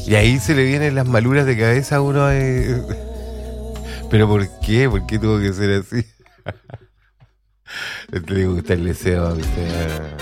Y ahí se le vienen las maluras de cabeza a uno. ¿Pero por qué? ¿Por qué tuvo que ser así? Le gusta el deseo a usted.